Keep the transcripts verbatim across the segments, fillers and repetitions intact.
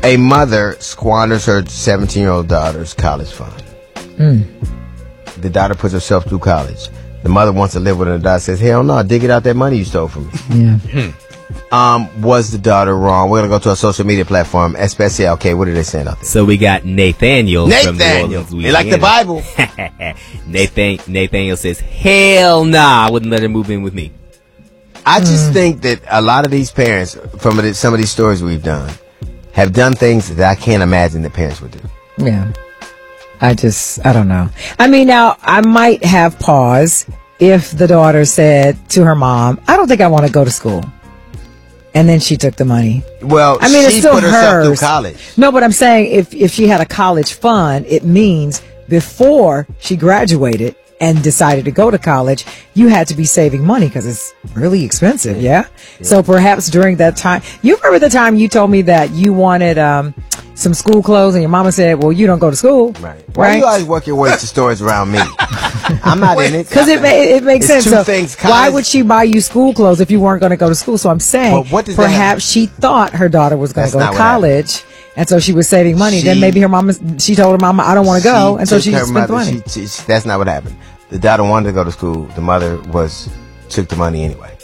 A mother squanders her seventeen-year-old daughter's college fund. Mm. The daughter puts herself through college. The mother wants to live with her. The daughter says, hell no, dig it out that money you stole from me. Yeah. Um, was the daughter wrong? We're going to go to a social media platform, Especial. Okay, what are they saying out there? So we got Nathaniel. Nathaniel. From They like the Bible. Nathan, Nathaniel says, hell nah, I wouldn't let her move in with me. I just mm. think that a lot of these parents, from some of these stories we've done, have done things that I can't imagine that parents would do. Yeah. I just, I don't know. I mean, now, I might have pause if the daughter said to her mom, I don't think I want to go to school. And then she took the money. Well, I mean, she it's still put herself hers. through college. No, but I'm saying if, if she had a college fund, it means before she graduated and decided to go to college, you had to be saving money because it's really expensive, yeah? yeah? So perhaps during that time, you remember the time you told me that you wanted um, some school clothes and your mama said, well, you don't go to school. Right. Why right? do you always work your way to stories around me? I'm not in it. Because it, ma- it makes it's sense. Two So things, why would she buy you school clothes if you weren't going to go to school? So I'm saying well, what does perhaps she thought her daughter was going to go to college. Happened. And so she was saving money. She, then maybe her mama, she told her mama, I don't want to go. And so she spent mother, the money. She, she, that's not what happened. The daughter wanted to go to school. The mother was took the money anyway.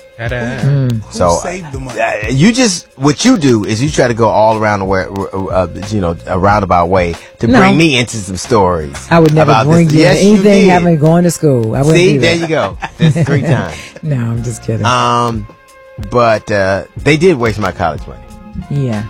Mm. So Who saved the money? Uh, you just what you do is you try to go all around the way, uh, you know, a roundabout way to no. bring me into some stories. I would never bring this. you yes, anything you having going to school. I wouldn't See, do that. there you go. That's three times. No, I'm just kidding. Um, but uh, they did waste my college money. Yeah.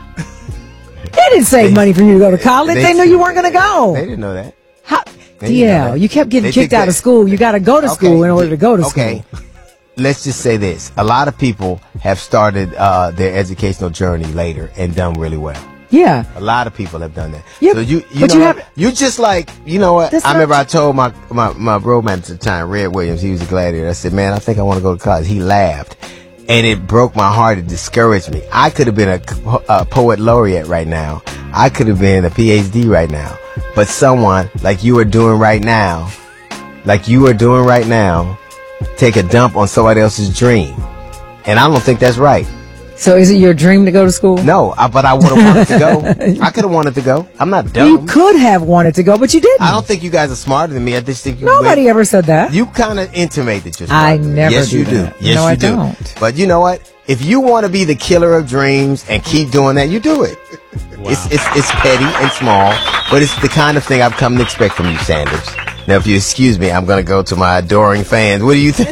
They didn't save they, money for you to go to college. They, they knew you weren't going to go. They didn't know that. How? Yeah, you kept getting they kicked out that. of school. You got to go to okay. school in order to go to okay. school. Let's just say this. A lot of people have started uh, their educational journey later and done really well. Yeah. A lot of people have done that. Yeah, so you, you but know, you have, you just like, you know what? I remember I told my, my, my romance at the time, Red Williams, he was a gladiator. I said, man, I think I want to go to college. He laughed. And it broke my heart. It discouraged me. I could have been a, a poet laureate right now. I could have been a P H D right now. But someone like you are doing right now, like you are doing right now, take a dump on somebody else's dream. And I don't think that's right. So is it your dream to go to school? No, I, but I would have wanted to go. I could have wanted to go. I'm not dumb. You could have wanted to go, but you didn't. I don't think you guys are smarter than me. I just think you Nobody went, ever said that. You kind of intimate that you're smarter. I never yes, do you that. do. Yes, no, you I do. don't. But you know what? If you want to be the killer of dreams and keep doing that, you do it. Wow. It's, it's, it's petty and small, but it's the kind of thing I've come to expect from you, Sanders. Now, if you excuse me, I'm going to go to my adoring fans. What do you think?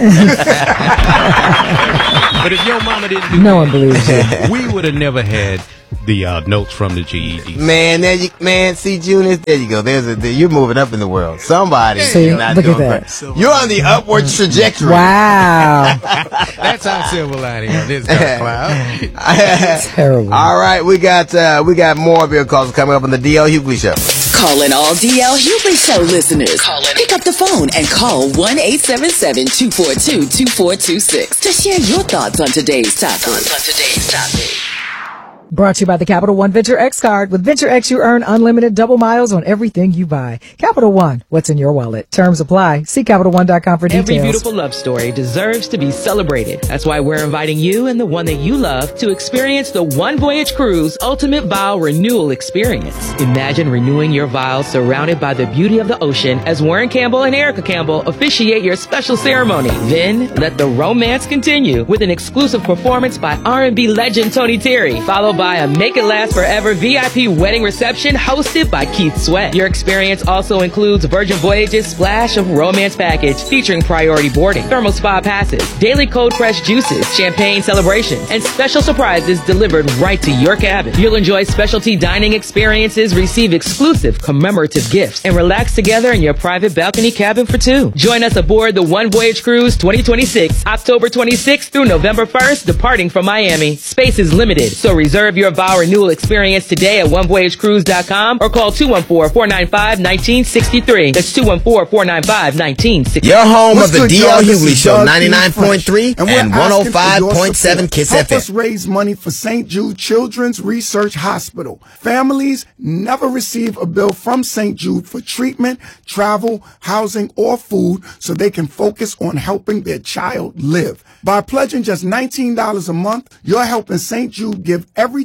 But if your mama didn't do no that, one believes you. We would have never had the uh, notes from the G E D. Man, there you, man, see, Junior, there you go. There's a, there, you're moving up in the world. Somebody. See, not look doing at that. Great. You're on the upward trajectory. Wow. That's our silver lining on this cloud. Terrible. All right, we got uh, we got more of your calls coming up on the D L Hughley Show. Calling all D L Hughley Show listeners. Call in. Pick up the phone and call one eight seven seven, two four two, two four two six to share your thoughts on today's topic. On today's topic. Brought to you by the Capital One Venture X card. With Venture X, you earn unlimited double miles on everything you buy. Capital One, what's in your wallet? Terms apply. See Capital One dot com for details. Every beautiful love story deserves to be celebrated. That's why we're inviting you and the one that you love to experience the One Voyage Cruise Ultimate Vow Renewal Experience. Imagine renewing your vows surrounded by the beauty of the ocean as Warren Campbell and Erica Campbell officiate your special ceremony. Then let the romance continue with an exclusive performance by R and B legend Tony Terry, followed by a Make It Last Forever V I P wedding reception hosted by Keith Sweat. Your experience also includes Virgin Voyage's Splash of Romance package featuring priority boarding, thermal spa passes, daily cold pressed juices, champagne celebrations, and special surprises delivered right to your cabin. You'll enjoy specialty dining experiences, receive exclusive commemorative gifts, and relax together in your private balcony cabin for two. Join us aboard the One Voyage Cruise twenty twenty-six, October twenty-sixth through November first, departing from Miami. Space is limited, so reserve your vow renewal experience today at one voyage cruise dot com or call two one four, four nine five, one nine six three. That's two one four, four nine five, one nine six three. Your home What's of the good, D L y'all? This Hughley is Show, Doug ninety-nine point three and, and one oh five point seven support. Kiss Help F M. us raise money for Saint Jude Children's Research Hospital. Families never receive a bill from Saint Jude for treatment, travel, housing, or food so they can focus on helping their child live. By pledging just nineteen dollars a month, you're helping Saint Jude give every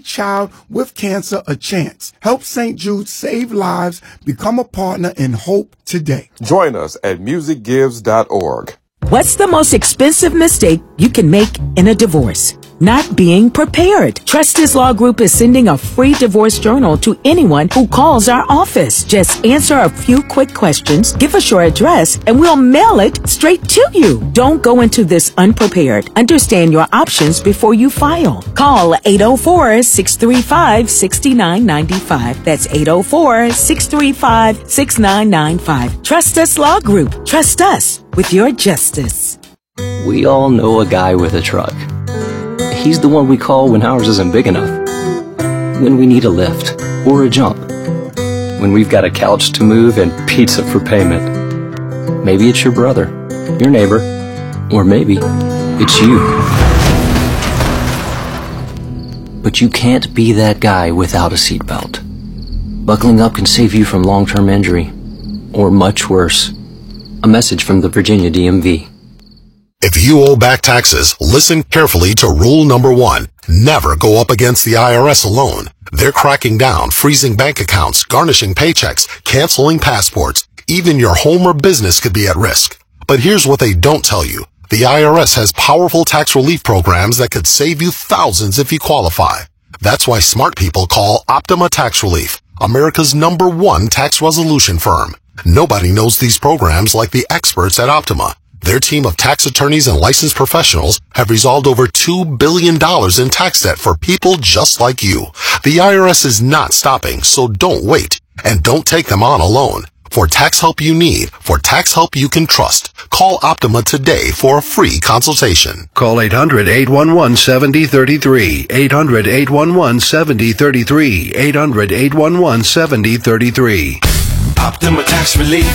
child with cancer a chance. Help Saint Jude save lives. Become a partner in hope today. Join us at music gives dot org. What's the most expensive mistake you can make in a divorce? Not being prepared. Trustis Law Group is sending a free divorce journal to anyone who calls our office. Just answer a few quick questions, give us your address, and we'll mail it straight to you. Don't go into this unprepared. Understand your options before you file. Call eight oh four, six three five, six nine nine five. That's eight oh four, six three five, six nine nine five. Trustis Law Group. Trust us with your justice. We all know a guy with a truck. He's the one we call when ours isn't big enough. When we need a lift or a jump. When we've got a couch to move and pizza for payment. Maybe it's your brother, your neighbor, or maybe it's you. But you can't be that guy without a seatbelt. Buckling up can save you from long-term injury, or much worse. A message from the Virginia D M V. If you owe back taxes, listen carefully to rule number one. Never go up against the I R S alone. They're cracking down, freezing bank accounts, garnishing paychecks, canceling passports. Even your home or business could be at risk. But here's what they don't tell you. The I R S has powerful tax relief programs that could save you thousands if you qualify. That's why smart people call Optima Tax Relief, America's number one tax resolution firm. Nobody knows these programs like the experts at Optima. Their team of tax attorneys and licensed professionals have resolved over two billion dollars in tax debt for people just like you. The I R S is not stopping, so don't wait. And don't take them on alone. For tax help you need, for tax help you can trust, call Optima today for a free consultation. Call eight hundred, eight one one, seven oh three three, eight hundred, eight one one, seven oh three three, eight hundred, eight one one, seven oh three three. Optima Tax Relief.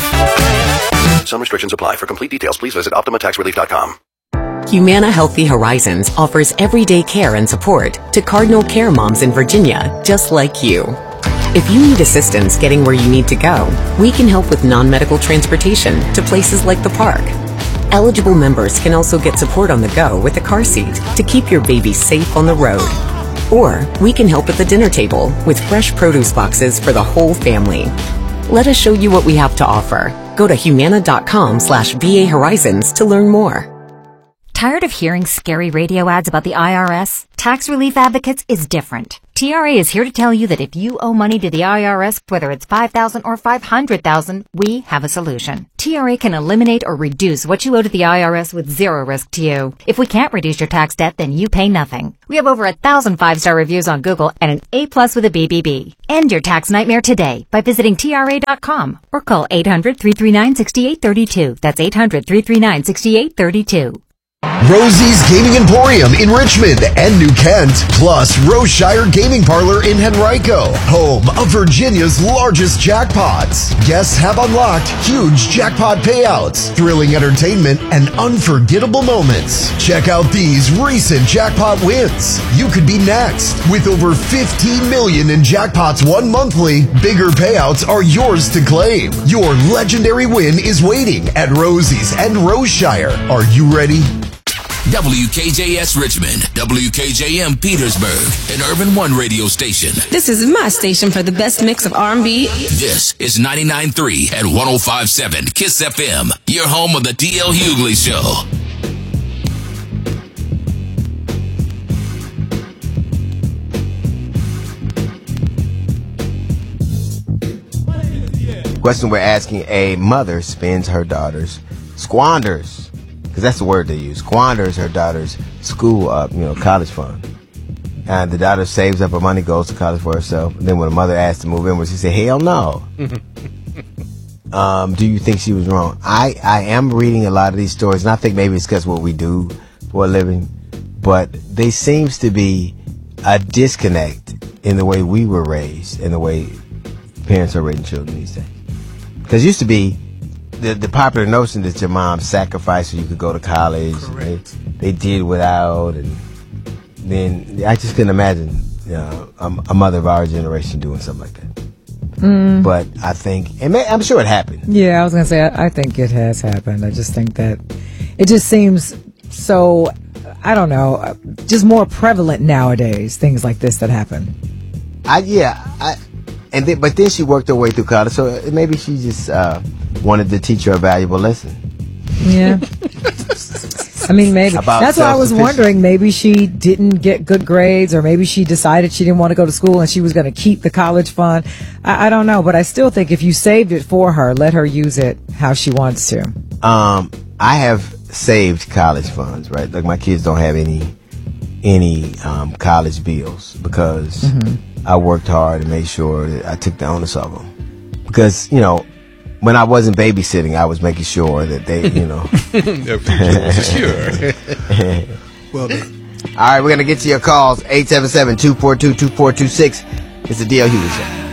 Some restrictions apply. For complete details, please visit optima tax relief dot com. Humana Healthy Horizons offers everyday care and support to Cardinal Care moms in Virginia, just like you. If you need assistance getting where you need to go, we can help with non-medical transportation to places like the park. Eligible members can also get support on the go with a car seat to keep your baby safe on the road. Or we can help at the dinner table with fresh produce boxes for the whole family. Let us show you what we have to offer. Go to humana.com slash VA Horizons to learn more. Tired of hearing scary radio ads about the I R S? Tax Relief Advocates is different. T R A is here to tell you that if you owe money to the I R S, whether it's five thousand dollars or five hundred thousand dollars, we have a solution. T R A can eliminate or reduce what you owe to the I R S with zero risk to you. If we can't reduce your tax debt, then you pay nothing. We have over a thousand five-star reviews on Google and an A plus with a B B B. End your tax nightmare today by visiting T R A dot com or call eight hundred, three three nine, six eight three two. That's eight hundred, three three nine, six eight three two. Rosie's Gaming Emporium in Richmond and New Kent, plus Roseshire Gaming Parlor in Henrico, home of Virginia's largest jackpots. Guests have unlocked huge jackpot payouts, thrilling entertainment, and unforgettable moments. Check out these recent jackpot wins. You could be next. With over fifteen million dollars in jackpots won monthly, bigger payouts are yours to claim. Your legendary win is waiting at Rosie's and Roseshire. Are you ready? W K J S Richmond, W K J M Petersburg, an Urban One radio station. This is my station for the best mix of R and B. This is ninety-nine point three and one oh five point seven KISS F M, your home of the D L Hughley Show. Question we're asking: a mother spends her daughter's squanders. Because that's the word they use. Squanders her daughter's school, uh, you know, college fund. And the daughter saves up her money, goes to college for herself. And then when the mother asked to move in, she said, hell no. um, do you think she was wrong? I, I am reading a lot of these stories, and I think maybe it's because what we do for a living. But there seems to be a disconnect in the way we were raised and the way parents are raising children these days. Because it used to be The, the popular notion that your mom sacrificed so you could go to college. They, they did without, and then I just couldn't imagine, you know, a, a mother of our generation doing something like that. Mm. But I think, and may, I'm sure it happened. Yeah, I was gonna say I, I think it has happened. I just think that it just seems so. I don't know, uh, just more prevalent nowadays, things like this that happen. I yeah, I and then, but then she worked her way through college, so maybe she just uh, wanted to teach her a valuable lesson. Yeah. I mean, maybe. About That's why I was self-sufficient. wondering, maybe she didn't get good grades, or maybe she decided she didn't want to go to school and she was going to keep the college fund. I, I don't know, but I still think if you saved it for her, let her use it how she wants to. Um, I have saved college funds, right? Like my kids don't have any any um, college bills because Mm-hmm. I worked hard and made sure that I took the onus of them. Because, you know, when I wasn't babysitting, I was making sure that they, you know. Their future was secure. Well done. All right, we're going to get to your calls. eight seven seven, two four two, two four two six. It's the D L Hughley Show.